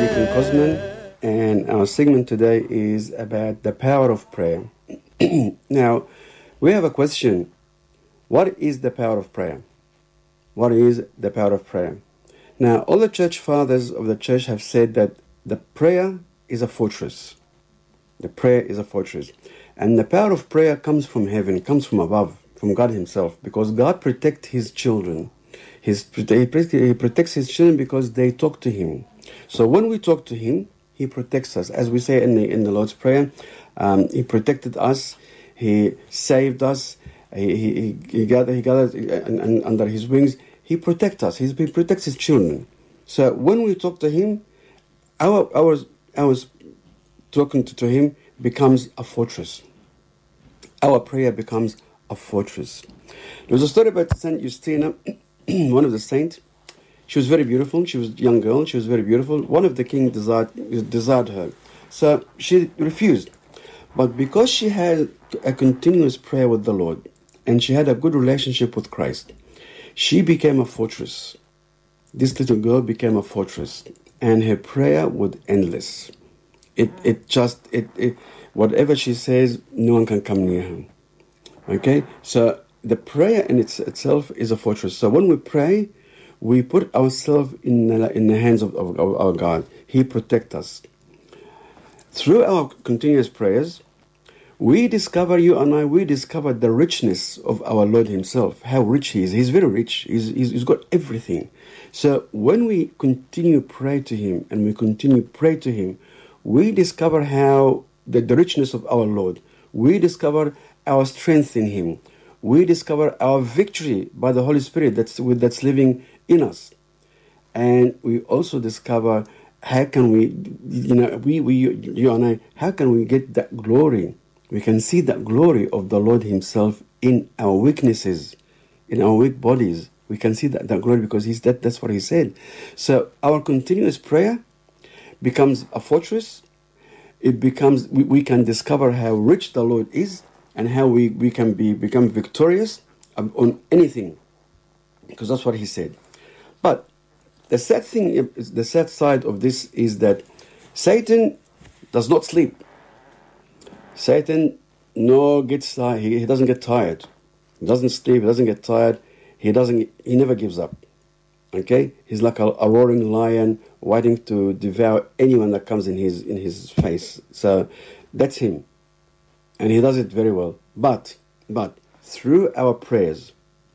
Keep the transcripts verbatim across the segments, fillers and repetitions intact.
Deacon Cosman, and our segment today is about the power of prayer. Now, we have a question. What is the power of prayer? What is the power of prayer? Now, all the church fathers of the church have said that the prayer is a fortress. The prayer is a fortress. And the power of prayer comes from heaven, comes from above, from God himself, because God protects his children. His, he protects his children because they talk to him. So when we talk to him, he protects us. As we say in the, in the Lord's Prayer, um, he protected us, he saved us, he, he, he gathered, he gathered and, and under his wings. He protects us. He protects his children. So when we talk to him, our our our talking to, to him becomes a fortress. Our prayer becomes a fortress. There was a story about Saint Justina, one of the saints. She was very beautiful. She was a young girl. She was very beautiful. One of the king desired desired her, so she refused. But because she had a continuous prayer with the Lord, and she had a good relationship with Christ, she became a fortress. This little girl became a fortress, and her prayer was endless. It it just it, it whatever she says, no one can come near her. Okay, so the prayer in its, itself is a fortress. So when we pray, we put ourselves in the, in the hands of, of, of our God. He protects us. Through our continuous prayers, we discover, you and I, we discover the richness of our Lord himself, how rich he is. He's very rich. He's, he's, he's got everything. So when we continue pray to him and we continue pray to him, we discover how the, the richness of our Lord. We discover our strength in him. We discover our victory by the Holy Spirit that's, that's living in us. And we also discover how can we, you know, we, we, you and I, how can we get that glory? We can see that glory of the Lord himself in our weaknesses, in our weak bodies. We can see that, that glory because he's that, that's what he said. So our continuous prayer becomes a fortress. It becomes, we, we can discover how rich the Lord is and how we, we can be become victorious on anything, because that's what he said. But the sad thing, the sad side of this is that Satan does not sleep. Satan no gets tired. He, he doesn't get tired. He doesn't sleep. He doesn't get tired. He doesn't. He never gives up. Okay, he's like a, a roaring lion waiting to devour anyone that comes in his in his face. So that's him, and he does it very well. But but through our prayers,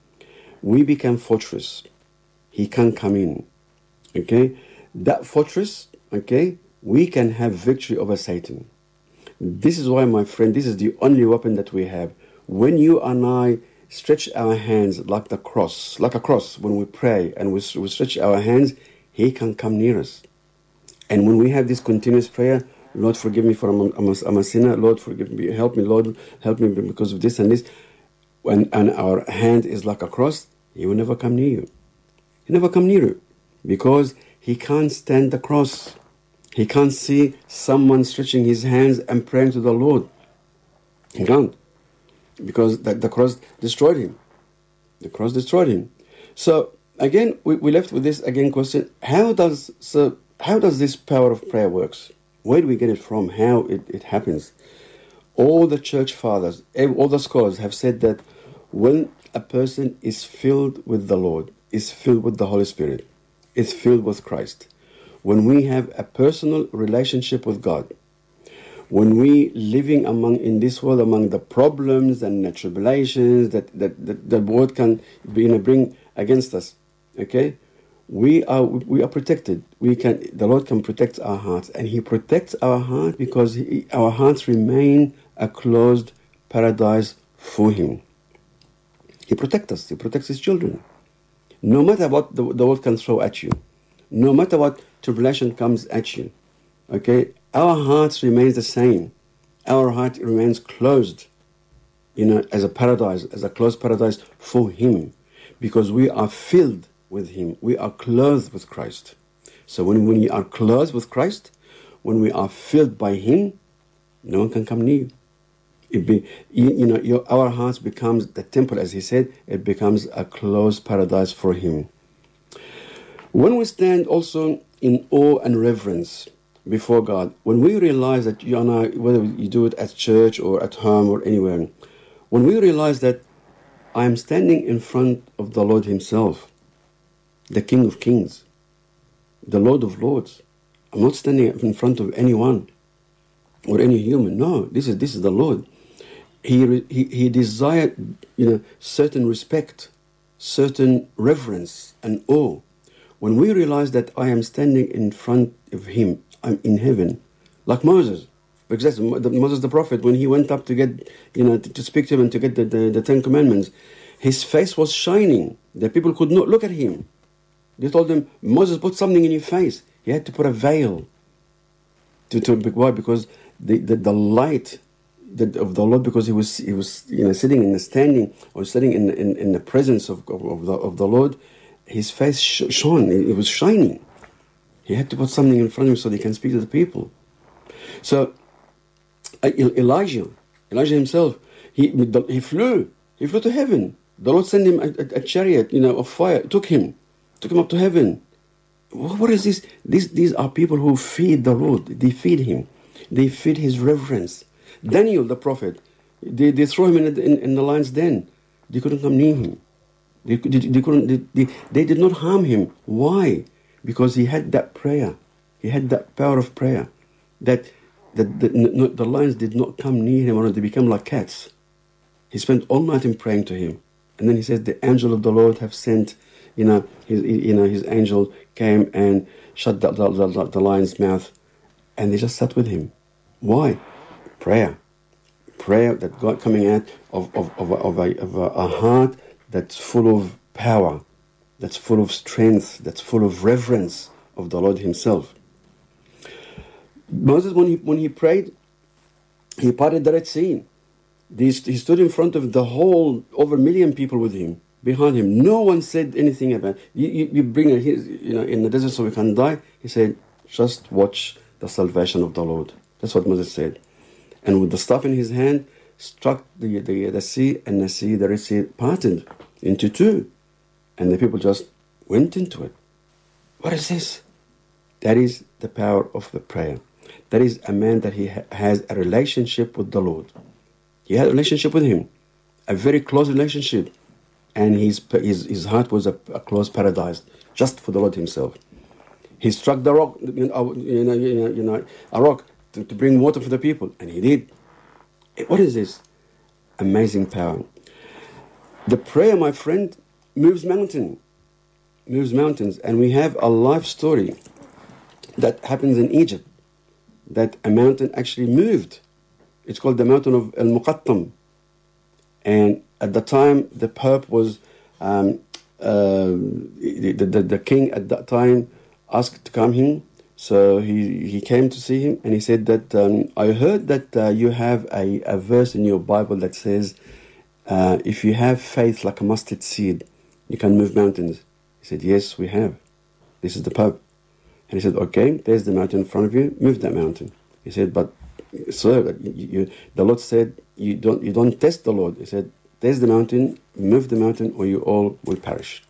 we become fortress. He can't come in. Okay, that fortress. Okay, we can have victory over Satan. This is why, my friend, this is the only weapon that we have. When you and I stretch our hands like the cross, like a cross, when we pray and we, we stretch our hands, he can come near us. And when we have this continuous prayer, Lord, forgive me for I'm a, I'm a, I'm a sinner. Lord, forgive me. Help me, Lord. Help me because of this and this. When, and our hand is like a cross, he will never come near you. He never come near you because he can't stand the cross. He can't see someone stretching his hands and praying to the Lord. He can't. Because the, the cross destroyed him. The cross destroyed him. So, again, we, we left with this, again, question. How does so how does this power of prayer works? Where do we get it from? How it, it happens? All the church fathers, all the scholars have said that when a person is filled with the Lord, is filled with the Holy Spirit, is filled with Christ, when we have a personal relationship with God, when we living among in this world among the problems and the tribulations that, that, that the world can be, you know, bring against us, okay, we are we are protected. We can the Lord can protect our hearts, and He protects our heart because he, our hearts remain a closed paradise for Him. He protects us. He protects His children, no matter what the, the world can throw at you, no matter what tribulation comes at you, okay, our hearts remains the same. Our heart remains closed, you know, as a paradise, as a closed paradise for Him, because we are filled with Him. We are clothed with Christ. So when, when we are clothed with Christ, when we are filled by Him, no one can come near you. It be, you, you know, your, our hearts becomes the temple, as He said, it becomes a closed paradise for Him. When we stand also in awe and reverence before God, when we realize that you and I, whether you do it at church or at home or anywhere, when we realize that I am standing in front of the Lord Himself, the King of Kings, the Lord of Lords. I'm not standing in front of anyone or any human. No, this is this is the Lord. He he he desired, you know, certain respect, certain reverence and awe. When we realize that I am standing in front of Him, I'm in heaven, like Moses. Because that's Moses the prophet, when he went up to get, you know, to, to speak to him and to get the, the, the Ten Commandments, his face was shining. The people could not look at him. They told him, Moses, put something in your face. He had to put a veil. To, to why? Because the, the, the light of the Lord, because he was he was you know sitting in the standing or sitting in in, in the presence of, of, of the of the Lord, his face sh- shone. It was shining. He had to put something in front of him so he can speak to the people. So uh, Elijah, Elijah himself, he he flew. He flew to heaven. The Lord sent him a, a, a chariot, you know, of fire. Took him, took him up to heaven. What is this? These these are people who feed the Lord. They feed Him. They feed His reverence. Daniel, the prophet, they, they throw him in, in, in the lion's den. They couldn't come near him. They, they, they couldn't. They, they, they did not harm him. Why? Because he had that prayer. He had that power of prayer. That, that the, no, the lions did not come near him, or they became like cats. He spent all night in praying to him, and then he says, "The angel of the Lord have sent, you know, his, you know, his angel came and shut the, the, the, the lion's mouth," and they just sat with him. Why? Prayer. Prayer that God coming out of, of, of, of, a, of a, a heart that's full of power, that's full of strength, that's full of reverence of the Lord Himself. Moses, when he when he prayed, he parted the Red Sea. He stood in front of the whole, over a million people with him, behind him. No one said anything about it. You, you, you bring it here, you know, in the desert so we can die. He said, just watch the salvation of the Lord. That's what Moses said. And with the staff in his hand, struck the, the, the sea, and the sea, the Red Sea parted into two. And the people just went into it. What is this? That is the power of the prayer. That is a man that he ha- has a relationship with the Lord. He had a relationship with Him, a very close relationship. And his his, his heart was a, a close paradise, just for the Lord Himself. He struck the rock, you know, you know, you know a rock, To, to bring water for the people, and he did. What is this? Amazing power. The prayer, my friend, moves mountain, moves mountains, and we have a life story that happens in Egypt, that a mountain actually moved. It's called the mountain of El Muqattam, and at the time the Pope was um, uh, the, the the king at that time asked to come in. So he, he came to see him, and he said that, um, I heard that uh, you have a, a verse in your Bible that says, uh, if you have faith like a mustard seed, you can move mountains. He said, yes, we have. This is the Pope. And he said, okay, there's the mountain in front of you, move that mountain. He said, but sir, you, you, the Lord said, you don't, you don't test the Lord. He said, there's the mountain, move the mountain, or you all will perish.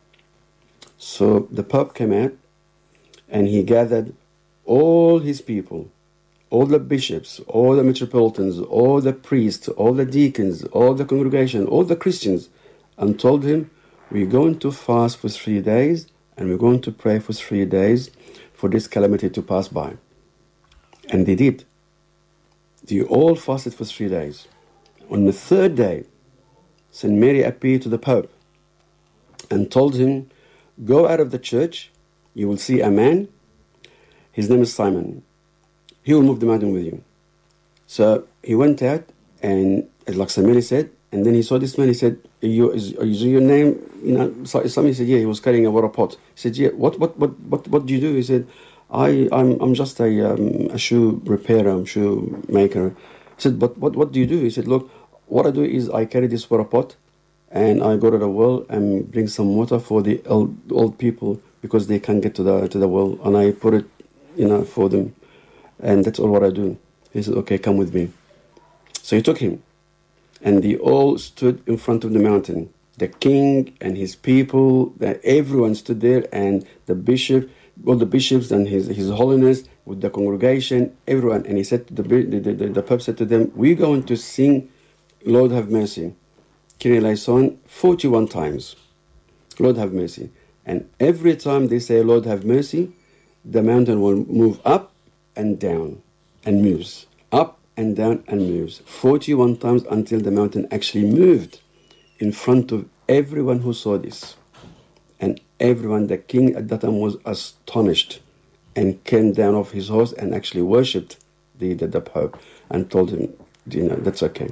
So the Pope came out, and he gathered all his people, all the bishops, all the metropolitans, all the priests, all the deacons, all the congregation, all the Christians, and told him, we're going to fast for three days, and we're going to pray for three days for this calamity to pass by. And they did. They all fasted for three days. On the third day, Saint Mary appeared to the Pope and told him, go out of the church, you will see a man, his name is Simon. He will move the mountain with you. So he went out, and like Saint Mary said, and then he saw this man, he said, you, is, is your name, you know, somebody said, yeah, he was carrying a water pot. He said, yeah, what what what what, what do you do? He said, I, I'm I'm just a um, a shoe repairer, shoe maker. He said, but what, what do you do? He said, look, what I do is I carry this water pot, and I go to the well and bring some water for the old, old people, because they can't get to the to the well, and I put it, you know, for them, and that's all what I do. He said, okay, come with me. So he took him, and they all stood in front of the mountain, the king and his people, that everyone stood there, and the bishop, all the bishops and his, his holiness with the congregation, everyone. And he said, to the, the, the, the Pope said to them, we're going to sing Lord have mercy, Kyrie eleison, forty-one times. Lord have mercy. And every time they say Lord have mercy, the mountain will move up and down and moves. Up and down and moves. forty-one times until the mountain actually moved in front of everyone who saw this. And everyone, the king at that time was astonished and came down off his horse and actually worshipped the, the, the Pope and told him, you know, that's okay.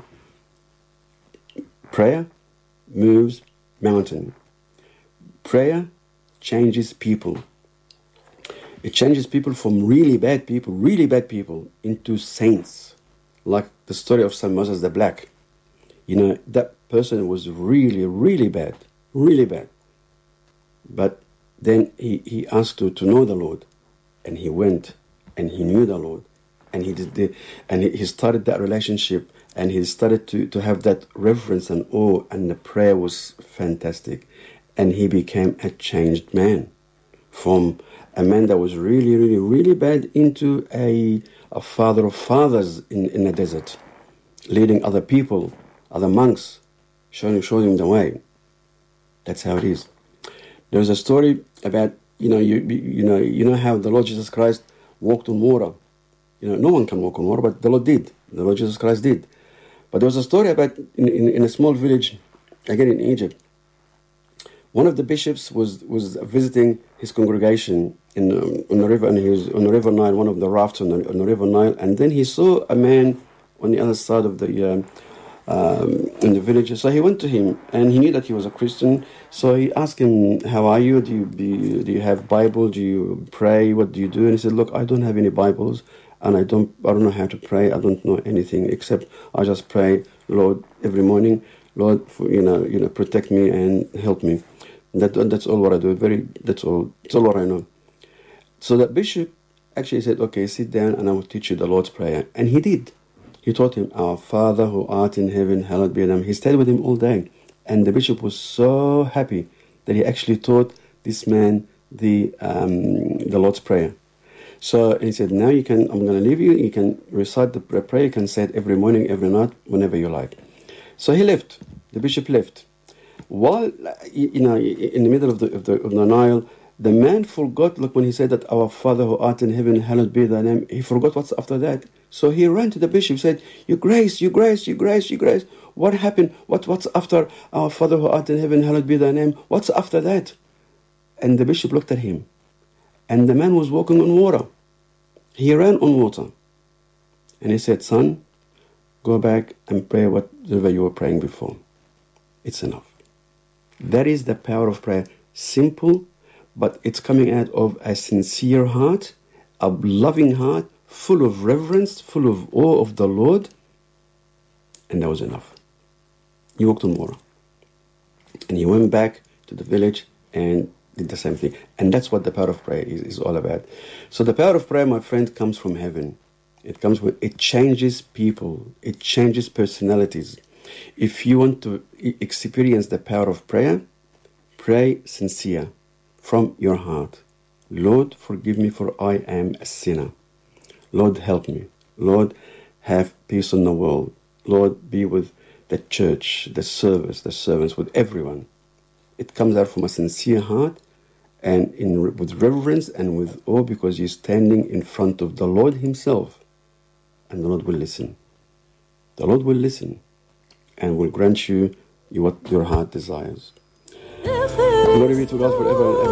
Prayer moves mountain. Prayer changes people. It changes people from really bad people, really bad people, into saints. Like the story of Saint Moses the Black. You know, that person was really, really bad, really bad. But then he, he asked to, to know the Lord. And he went and he knew the Lord. And he did the, and he, he started that relationship, and he started to, to have that reverence and awe, and the prayer was fantastic. And he became a changed man. From a man that was really, really, really bad into a, a father of fathers in, in the desert, leading other people, other monks, showing, showing them the way. That's how it is. There's a story about, you know, you, you know, you know how the Lord Jesus Christ walked on water. You know, no one can walk on water, but the Lord did. The Lord Jesus Christ did. But there was a story about in, in, in a small village, again in Egypt. One of the bishops was, was visiting his congregation in um, on the river, and he was on the River Nile, one of the rafts on the, on the River Nile, and then he saw a man on the other side of the um, um, in the village. So he went to him, and he knew that he was a Christian. So he asked him, "How are you? Do you do you, do you have Bible? Do you pray? What do you do?" And he said, "Look, I don't have any Bibles, and I don't I don't know how to pray. I don't know anything except I just pray, Lord, every morning. Lord, for, you know, you know, protect me and help me." That that's all what I do. Very that's all. That's all what I know. So the bishop actually said, "Okay, sit down, and I will teach you the Lord's Prayer." And he did. He taught him, "Our Father who art in heaven, hallowed be thy name." He stayed with him all day, and the bishop was so happy that he actually taught this man the um, the Lord's Prayer. So he said, "Now you can. I'm going to leave you. You can recite the prayer. You can say it every morning, every night, whenever you like." So he left. The bishop left. While, you know, in the middle of the, of the of the Nile, the man forgot, like when he said that our Father who art in heaven, hallowed be thy name, he forgot what's after that. So he ran to the bishop, said, "Your grace, your grace, your grace, your grace. What happened? What What's after our Father who art in heaven, hallowed be thy name? What's after that?" And the bishop looked at him. And the man was walking on water. He ran on water. And he said, "Son, go back and pray whatever you were praying before. It's enough." That is the power of prayer. Simple, but it's coming out of a sincere heart, a loving heart, full of reverence, full of awe of the Lord. And that was enough. He walked on water. And he went back to the village and did the same thing. And that's what the power of prayer is, is all about. So the power of prayer, my friend, comes from heaven. It comes with, it changes people. It changes personalities. If you want to experience the power of prayer, pray sincere from your heart. "Lord, forgive me, for I am a sinner. Lord, help me. Lord, have peace in the world. Lord, be with the church, the service, the servants, with everyone." It comes out from a sincere heart and in with reverence and with awe, because you're standing in front of the Lord himself. And the Lord will listen. The Lord will listen and will grant you what your heart desires. Glory be to God forever and ever.